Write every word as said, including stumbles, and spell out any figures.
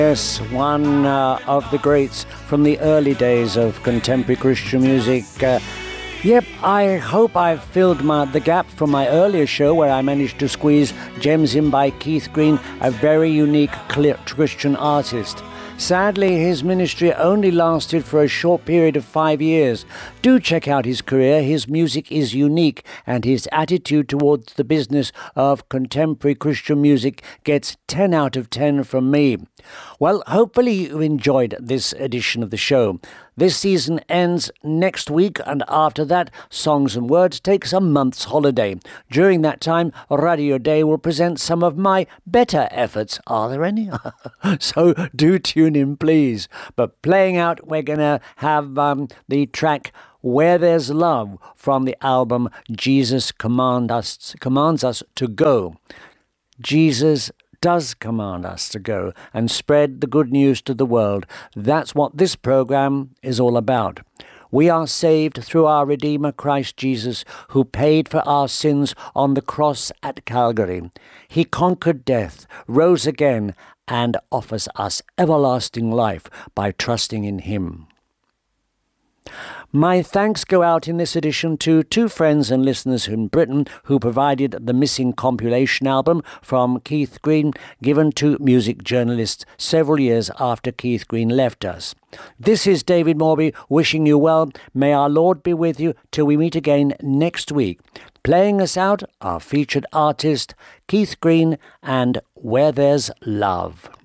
Yes, one uh, of the greats from the early days of contemporary Christian music. Uh, yep, I hope I've filled my, the gap from my earlier show where I managed to squeeze gems in by Keith Green, a very unique Christian artist. Sadly, his ministry only lasted for a short period of five years. Do check out his career. His music is unique, and his attitude towards the business of contemporary Christian music gets ten out of ten from me. Well, hopefully you enjoyed this edition of the show. This season ends next week, and after that, Songs and Words takes a month's holiday. During that time, Radio Day will present some of my better efforts. Are there any? So do tune in, please. But playing out, we're going to have um, the track Where There's Love from the album Jesus Command Us, Commands Us to Go. Jesus does command us to go and spread the good news to the world. That's what this program is all about. We are saved through our Redeemer Christ Jesus, who paid for our sins on the cross at Calvary. He conquered death, rose again, and offers us everlasting life by trusting in him. My thanks go out in this edition to two friends and listeners in Britain who provided the missing compilation album from Keith Green, given to music journalists several years after Keith Green left us. This is David Morby wishing you well. May our Lord be with you till we meet again next week. Playing us out, our featured artist, Keith Green, and Where There's Love.